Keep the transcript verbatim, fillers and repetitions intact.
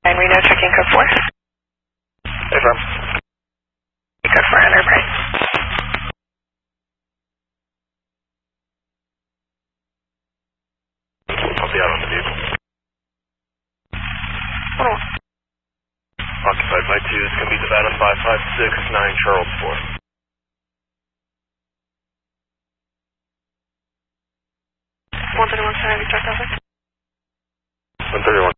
And Reno checking code four. Affirm. Code four, Enterprise. I'll be out on the vehicle. one oh one. Occupied by two. It's going to be Nevada five five six nine Charles four. one thirty-one, Seven, Victor, Delta. one thirty-one.